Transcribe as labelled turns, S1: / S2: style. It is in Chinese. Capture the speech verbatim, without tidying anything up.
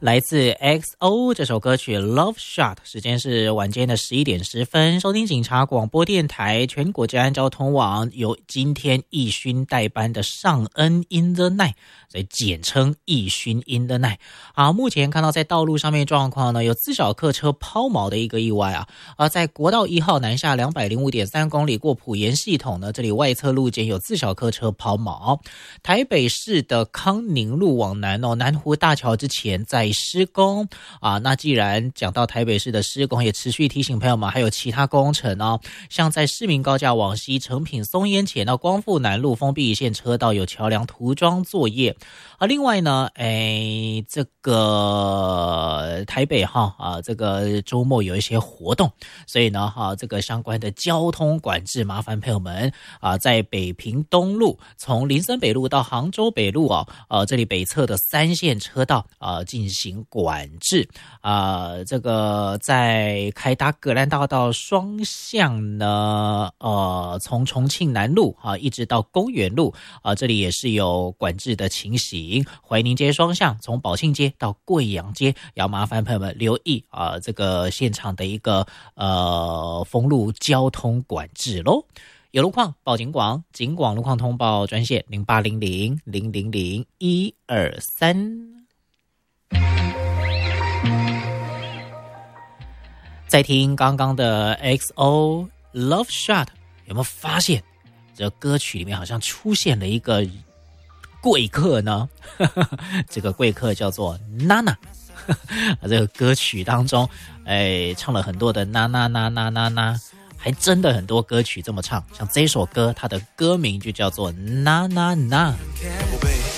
S1: 来自 X O 这首歌曲 Love Shot， 时间是晚间的十一点十分，收听警察广播电台全国治安交通网，由今天义勋代班的尚恩 in the night， 所以简称义勋 in the night。好，目前看到在道路上面状况呢，有自小客车抛锚的一个意外啊，啊，在国道一号南下 两百零五点三 公里过埔盐系统呢，这里外侧路肩有自小客车抛锚。台北市的康宁路往南哦，南湖大桥之前在施工啊。那既然讲到台北市的施工，也持续提醒朋友们还有其他工程哦，像在市民高架往西成品松烟前到光复南路封闭一线车道有桥梁涂装作业啊。另外呢，哎，这个台北哈啊，这个周末有一些活动，所以呢哈、啊，这个相关的交通管制，麻烦朋友们啊，在北平东路从林森北路到杭州北路哦，呃，这里北侧的三线车道啊、呃、进行管制啊、呃。这个在凯达格兰大道双向呢，呃，从重庆南路啊一直到公园路啊、呃，这里也是有管制的情形。怀宁街双向从宝庆街到贵阳街，要麻烦朋友们留意啊、呃，这个现场的一个呃封路交通管制咯。有路况报警广，警广路况通报专线零八零零零零零一二三。在听刚刚的 X O Love Shot， 有没有发现这歌曲里面好像出现了一个贵客呢？这个贵客叫做娜娜。这个歌曲当中，哎，唱了很多的娜娜娜娜娜娜。还真的很多歌曲这么唱，像这首歌，它的歌名就叫做《那那那》。